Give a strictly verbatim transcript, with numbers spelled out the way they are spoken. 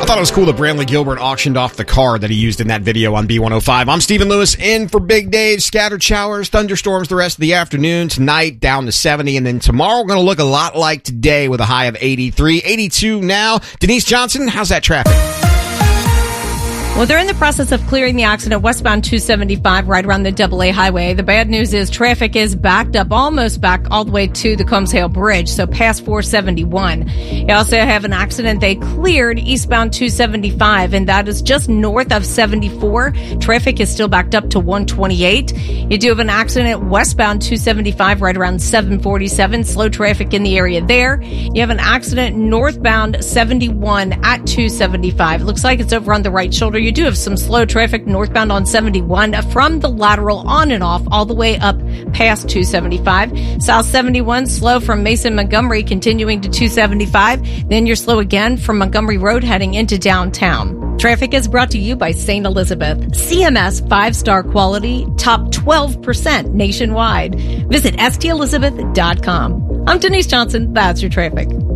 thought it was cool that Brantley Gilbert auctioned off the car that he used in that video on B one oh five. I'm Stephen Lewis, in for Big Dave. Scattered showers, thunderstorms the rest of the afternoon. Tonight, down to seventy. And then tomorrow, we're going to look a lot like today with a high of eighty-three. eighty-two now. Denise Johnson, how's that traffic? Well, they're in the process of clearing the accident westbound two seventy-five right around the double A highway. The bad news is traffic is backed up, almost back all the way to the Combs Hale Bridge, so past four seventy-one. You also have an accident they cleared eastbound two seventy-five, and that is just north of seventy-four. Traffic is still backed up to one twenty-eight. You do have an accident westbound two seventy-five right around seven forty-seven. Slow traffic in the area there. You have an accident northbound seventy-one at two seventy-five. Looks like it's over on the right shoulder. You do have some slow traffic northbound on seventy-one from the lateral on and off all the way up past two seventy-five. South seventy-one slow from Mason Montgomery continuing to two seventy-five. Then you're slow again from Montgomery Road heading into downtown. Traffic is brought to you by Saint Elizabeth. C M S five-star quality, top twelve percent nationwide. Visit S T Elizabeth dot com. I'm Denise Johnson. That's your traffic.